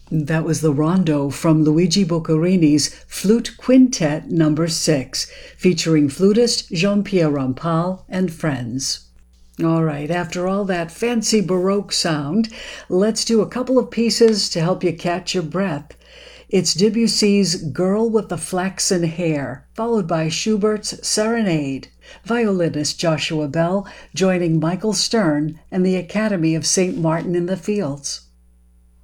That was the Rondo from Luigi Boccherini's Flute Quintet No. 6, featuring flutist Jean-Pierre Rampal and friends. All right, after all that fancy Baroque sound, let's do a couple of pieces to help you catch your breath. It's Debussy's Girl with the Flaxen Hair, followed by Schubert's Serenade. Violinist Joshua Bell joining Michael Stern and the Academy of St. Martin in the Fields.